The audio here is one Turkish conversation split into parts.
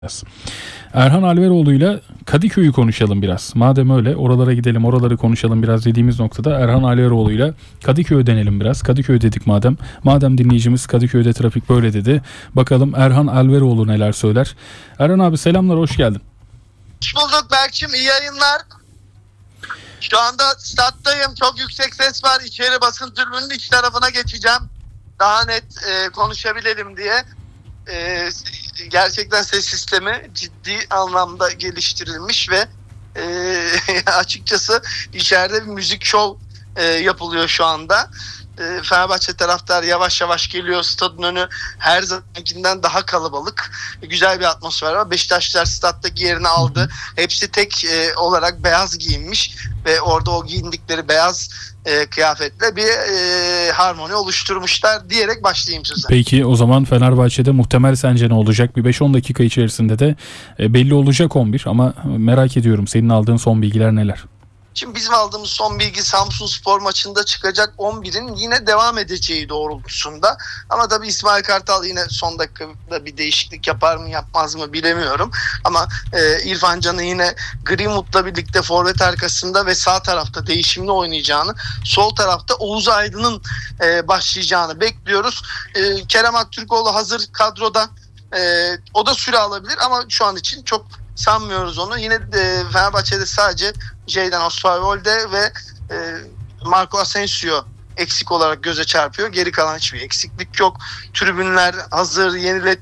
biraz. Erhan Alveroğlu'yla Kadıköy'ü konuşalım biraz. Madem öyle oralara gidelim, oraları konuşalım biraz dediğimiz noktada Erhan Alveroğlu'yla Kadıköy'e denelim biraz. Kadıköy dedik madem. Madem dinleyicimiz Kadıköy'de trafik böyle dedi. Bakalım Erhan Alveroğlu neler söyler. Erhan abi selamlar, hoş geldin. Hoş bulduk Berk'cim, iyi yayınlar. Şu anda stattayım. Çok yüksek ses var. İçeri basın tribünün iç tarafına geçeceğim. Daha net konuşabilelim diye. Gerçekten ses sistemi ciddi anlamda geliştirilmiş ve açıkçası içeride bir müzik şov yapılıyor şu anda. Fenerbahçe taraftar yavaş yavaş geliyor. Stadın önü her zamankinden daha kalabalık. Güzel bir atmosfer var. Beşiktaşlar staddaki yerini aldı. Hepsi tek olarak beyaz giyinmiş ve orada o giyindikleri beyaz kıyafetle bir harmoni oluşturmuşlar diyerek başlayayım size. Peki o zaman Fenerbahçe'de muhtemel sence ne olacak? Bir 5-10 dakika içerisinde de belli olacak 11 ama merak ediyorum senin aldığın son bilgiler neler? Şimdi bizim aldığımız son bilgi Samsunspor maçında çıkacak 11'in yine devam edeceği doğrultusunda. Ama tabii İsmail Kartal yine son dakikada bir değişiklik yapar mı yapmaz mı bilemiyorum. Ama İrfan Can'ı yine Greenwood'la birlikte forvet arkasında ve sağ tarafta değişimli oynayacağını, sol tarafta Oğuz Aydın'ın başlayacağını bekliyoruz. Kerem Aktürkoğlu hazır kadroda. O da süre alabilir ama şu an için çok sanmıyoruz onu. Yine Fenerbahçe'de sadece Jadon Osterwolde ve Marco Asensio eksik olarak göze çarpıyor. Geri kalan hiçbir eksiklik yok. Tribünler hazır.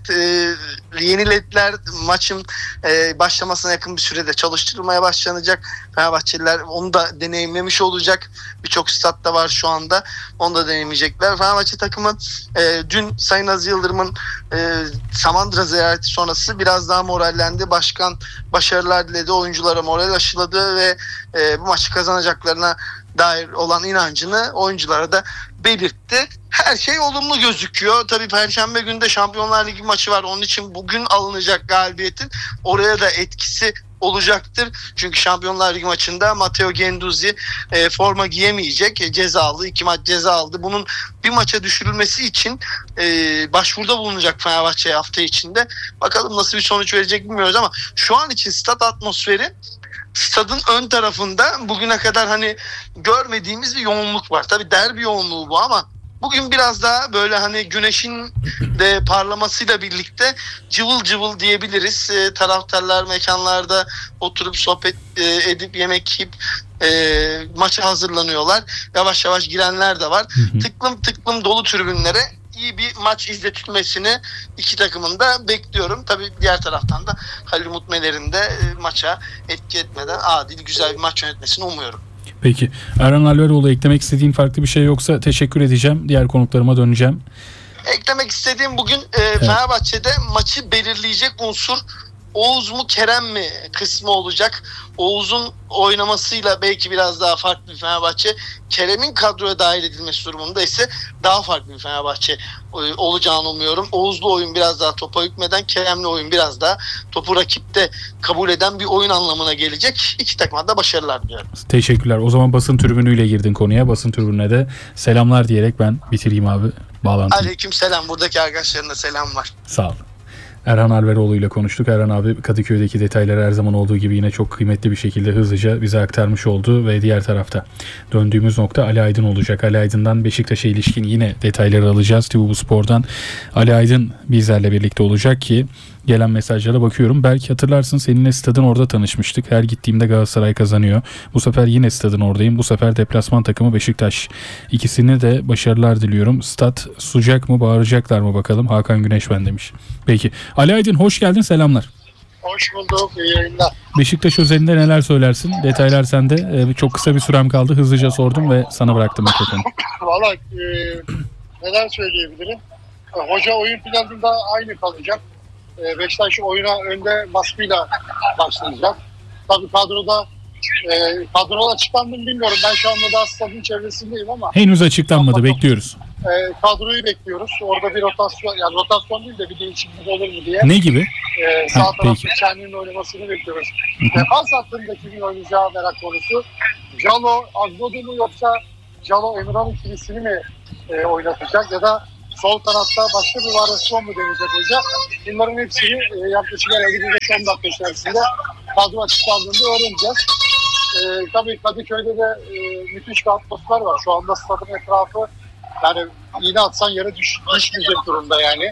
Yeni ledler maçın başlamasına yakın bir sürede çalıştırılmaya başlanacak. Fenerbahçeliler onu da deneyimlemiş olacak. Birçok statta var şu anda. Onu da deneyimleyecekler. Fenerbahçe takımı dün Sayın Aziz Yıldırım'ın Samandıra ziyareti sonrası biraz daha morallendi. Başkan başarılar diledi. Oyunculara moral aşıladı ve bu maçı kazanacaklarına dair olan inancını oyunculara da belirtti. Her şey olumlu gözüküyor. Tabii Perşembe günü de Şampiyonlar Ligi maçı var. Onun için bugün alınacak galibiyetin oraya da etkisi olacaktır. Çünkü Şampiyonlar Ligi maçında Matteo Guendouzi forma giyemeyecek. Cezalı. 2 maç ceza aldı. Bunun bir maça düşürülmesi için başvuruda bulunacak Fenerbahçe hafta içinde. Bakalım nasıl bir sonuç verecek bilmiyoruz ama şu an için stat atmosferi, stadın ön tarafında bugüne kadar hani görmediğimiz bir yoğunluk var. Tabii derbi yoğunluğu bu ama bugün biraz daha böyle hani güneşin de parlamasıyla birlikte cıvıl cıvıl diyebiliriz. Taraftarlar mekanlarda oturup sohbet edip yemek yiyip maça hazırlanıyorlar. Yavaş yavaş girenler de var. Tıklım tıklım dolu tribünlere iyi bir maç izletilmesini iki takımın da bekliyorum. Tabii diğer taraftan da Halil Umut Meler'in de maça etki etmeden adil güzel bir maç yönetmesini umuyorum. Peki Erhan Alveroğlu eklemek istediğin farklı bir şey yoksa teşekkür edeceğim. Diğer konuklarıma döneceğim. Eklemek istediğim bugün Fenerbahçe'de maçı belirleyecek unsur Oğuz mu Kerem mi kısmı olacak. Oğuz'un oynamasıyla belki biraz daha farklı bir Fenerbahçe. Kerem'in kadroya dahil edilmesi durumunda ise daha farklı bir Fenerbahçe olacağını umuyorum. Oğuz'lu oyun biraz daha topa hükmeden, Kerem'li oyun biraz daha topu rakipte kabul eden bir oyun anlamına gelecek. İki takıma da başarılar diliyorum. Teşekkürler. O zaman basın tribünüyle girdin konuya. Basın tribününe de selamlar diyerek ben bitireyim abi bağlantıyı. Aleyküm selam. Buradaki arkadaşlarına selam var. Sağ ol. Erhan Alveroğlu ile konuştuk. Erhan abi Kadıköy'deki detayları her zaman olduğu gibi yine çok kıymetli bir şekilde hızlıca bize aktarmış oldu ve diğer tarafta döndüğümüz nokta Ali Aydın olacak. Ali Aydın'dan Beşiktaş'a ilişkin yine detayları alacağız. TV Spor'dan Ali Aydın bizlerle birlikte olacak ki gelen mesajlara bakıyorum. Belki hatırlarsın seninle stadın orada tanışmıştık. Her gittiğimde Galatasaray kazanıyor. Bu sefer yine stadın oradayım. Bu sefer deplasman takımı Beşiktaş. İkisine de başarılar diliyorum. Stat sıcak mı, bağıracaklar mı bakalım. Hakan Güneş ben demiş. Peki. Ali Aydın hoş geldin, selamlar. Hoş bulduk, iyi yayınlar. Beşiktaş özelinde neler söylersin? Detaylar sende. Çok kısa bir sürem kaldı. Hızlıca sordum ve sana bıraktım mikrofonu. Valla neler söyleyebilirim? Hoca oyun planında aynı kalacak. Beşiktaş oyuna önde baskıyla başlayacak. Tabii kadroda açıklandı mı bilmiyorum. Ben şu anda da stadın çevresindeyim ama Henüz açıklanmadı. Bekliyoruz. kadroyu bekliyoruz. Orada bir rotasyon, yani rotasyon değil de bir değişiklik olur mu diye. Ne gibi? Sağ tarafta Şenli'nin oynamasını bekliyoruz. Defans hattında kimin oynayacağı merak konusu. Jalo Agbodu mu yoksa Jalo Emirhan ikilisini mi oynatacak ya da sol kanatta başka bir varyasyon mu deneyecek hoca? Bunların hepsini yaklaşık 10 dakika içerisinde kadro açıklandığında öğreneceğiz. Tabii Kadıköy'de de müthiş bir atmosfer var. Şu anda stadın etrafı yani iğne atsan yere düşmeyecek durumda yani.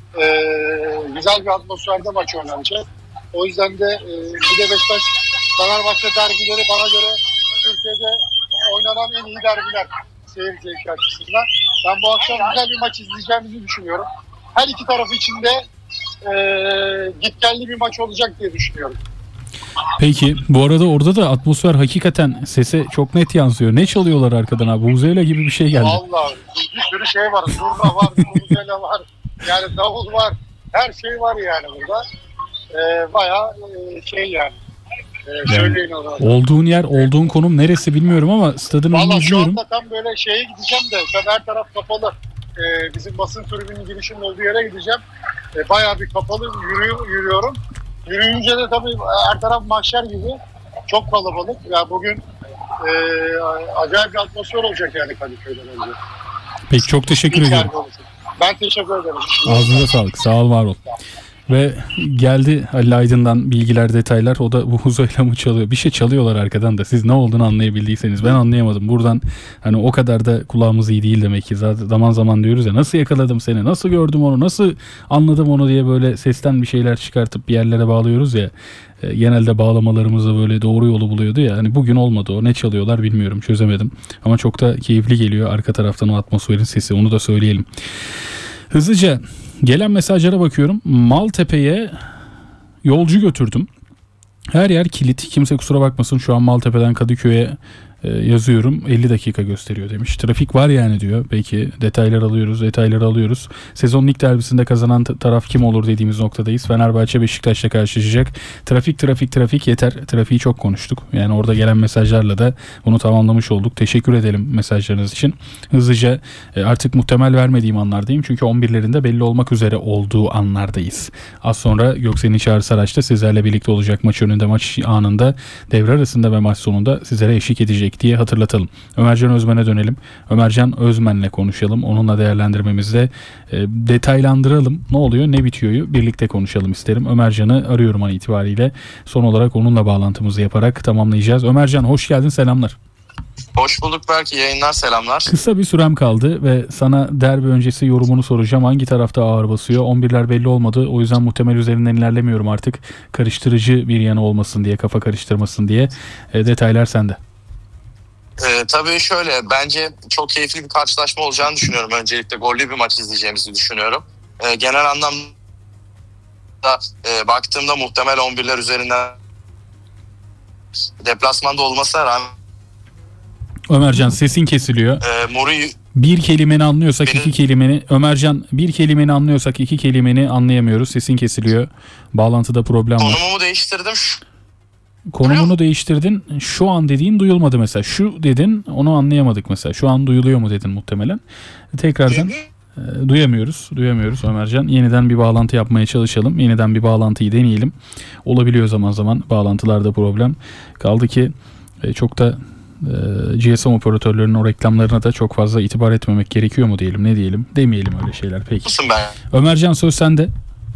Güzel bir atmosferde maç oynanacak. O yüzden de bir de Beşiktaş Fenerbahçe derbileri bana göre Türkiye'de oynanan en iyi derbiler seyir zevki açısından. Ben bu akşam güzel bir maç izleyeceğimizi düşünüyorum. Her iki taraf için de gitgelli bir maç olacak diye düşünüyorum. Peki bu arada orada da atmosfer hakikaten sese çok net yansıyor. Ne çalıyorlar arkadan abi? Vuvuzela gibi bir şey geldi. Vallahi bir sürü şey var. Zurna var, vuvuzela var. Yani davul var. Her şey var yani burada. Bayağı şey yani. Söyleyin ona. Olduğun yer, olduğun konum neresi bilmiyorum ama stadın önünü Valla şu izliyorum. anda tam böyle şeye gideceğim de her taraf kapalı. Bizim basın tribünün girişinin olduğu yere gideceğim. Bayağı bir kapalı yürüyorum. Yürüyünce de tabii her taraf mahşer gibi çok kalabalık. Yani bugün acayip bir atmosfer olacak yani Kadıköy'den önce. Peki çok teşekkür ediyorum. Ben teşekkür ederim. Ağzınıza sağlık. Sağ ol, var ol. Ve geldi Ali Aydın'dan bilgiler, detaylar. O da bu huzuyla mı çalıyor? Bir şey çalıyorlar arkadan da. Siz ne olduğunu anlayabildiyseniz. Ben anlayamadım. Buradan hani o kadar da kulağımız iyi değil demek ki. Zaten zaman zaman diyoruz ya, nasıl yakaladım seni? Nasıl gördüm onu? Nasıl anladım onu diye böyle sesten bir şeyler çıkartıp bir yerlere bağlıyoruz ya. Genelde bağlamalarımızda böyle doğru yolu buluyordu ya. Hani bugün olmadı o. Ne çalıyorlar bilmiyorum. Çözemedim. Ama çok da keyifli geliyor arka taraftan o atmosferin sesi. Onu da söyleyelim. Hızlıca gelen mesajlara bakıyorum. Maltepe'ye yolcu götürdüm. Her yer kilit. Kimse kusura bakmasın, şu an Maltepe'den Kadıköy'e yazıyorum. 50 dakika gösteriyor demiş. Trafik var yani diyor. Peki detaylar alıyoruz. Sezonun ilk derbisinde kazanan taraf kim olur dediğimiz noktadayız. Fenerbahçe Beşiktaş'la karşılaşacak. Trafik yeter. Trafiği çok konuştuk. Yani orada gelen mesajlarla da bunu tamamlamış olduk. Teşekkür edelim mesajlarınız için. Hızlıca artık muhtemel vermediğim anlardayım. Çünkü 11'lerinde belli olmak üzere olduğu anlardayız. Az sonra Göksel'in Çağrı Saraç'ta sizlerle birlikte olacak, maç önünde, maç anında, devre arasında ve maç sonunda sizlere eşlik edecek diye hatırlatalım. Ömercan Özmen'e dönelim. Ömercan Özmen'le konuşalım. Onunla değerlendirmemizde detaylandıralım. Ne oluyor, ne bitiyor'yu birlikte konuşalım isterim. Ömercan'ı arıyorum an itibariyle. Son olarak onunla bağlantımızı yaparak tamamlayacağız. Ömercan hoş geldin, selamlar. Hoş bulduk, belki yayınlar, selamlar. Kısa bir sürem kaldı ve sana derbi öncesi yorumunu soracağım. Hangi tarafta ağır basıyor? 11'ler belli olmadı. O yüzden muhtemel üzerinden ilerlemiyorum artık. Karıştırıcı bir yanı olmasın diye, kafa karıştırmasın diye. Detaylar sende. Tabii şöyle, bence çok keyifli bir karşılaşma olacağını düşünüyorum. Öncelikle gollü bir maç izleyeceğimizi düşünüyorum. Genel anlamda baktığımda muhtemel 11'ler üzerinden deplasmanda olmasına rağmen Ömercan sesin kesiliyor. Bir kelimeni anlıyorsak iki kelimeni, Ömercan bir kelimeni anlıyorsak iki kelimeni anlayamıyoruz. Sesin kesiliyor. Bağlantıda problem var. Konumumu değiştirdim. Konumunu değiştirdin. Şu an dediğin duyulmadı mesela. Şu dedin, onu anlayamadık mesela. Şu an duyuluyor mu dedin muhtemelen. Tekrardan duyamıyoruz Ömercan. Yeniden bir bağlantı yapmaya çalışalım. Yeniden bir bağlantıyı deneyelim. Olabiliyor zaman zaman bağlantılarda problem. Kaldı ki çok da GSM operatörlerinin o reklamlarına da çok fazla itibar etmemek gerekiyor mu diyelim, ne diyelim, demeyelim öyle şeyler. Peki. Ömercan söz sende.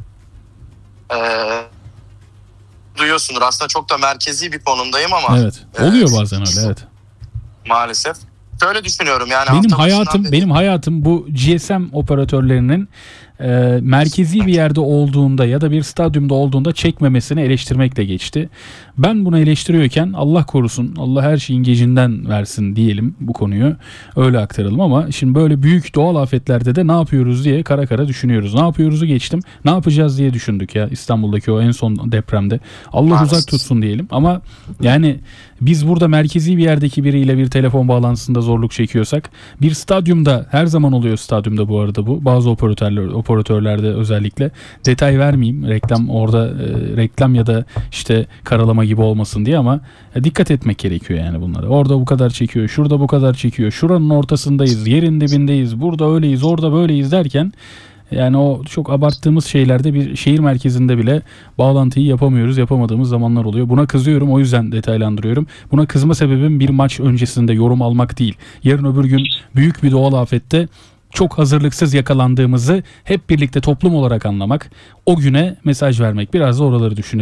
Duyuyorsundur, aslında çok da merkezi bir konumdayım ama. Evet. Oluyor bazen öyle, evet. Maalesef. Şöyle düşünüyorum yani. Benim hayatım bu GSM operatörlerinin merkezi bir yerde olduğunda ya da bir stadyumda olduğunda çekmemesini eleştirmekle geçti. Ben bunu eleştiriyorken Allah korusun, Allah her şeyin gecinden versin diyelim bu konuyu. Öyle aktaralım ama şimdi böyle büyük doğal afetlerde de ne yapıyoruz diye kara kara düşünüyoruz. Ne yapıyoruzu geçtim. Ne yapacağız diye düşündük ya İstanbul'daki o en son depremde. Allah uzak tutsun diyelim ama yani biz burada merkezi bir yerdeki biriyle bir telefon bağlantısında zorluk çekiyorsak, bir stadyumda, her zaman oluyor stadyumda bu arada bu. Bazı operatörlerde özellikle, detay vermeyeyim. Reklam orada reklam ya da işte karalama gibi olmasın diye ama dikkat etmek gerekiyor yani bunlara. Orada bu kadar çekiyor, şurada bu kadar çekiyor. Şuranın ortasındayız, yerin dibindeyiz, burada öyleyiz, orada böyleyiz derken yani o çok abarttığımız şeylerde bir şehir merkezinde bile bağlantıyı yapamadığımız zamanlar oluyor. Buna kızıyorum, o yüzden detaylandırıyorum. Buna kızma sebebim bir maç öncesinde yorum almak değil. Yarın öbür gün büyük bir doğal afette çok hazırlıksız yakalandığımızı hep birlikte toplum olarak anlamak, o güne mesaj vermek. Biraz da oraları düşünelim.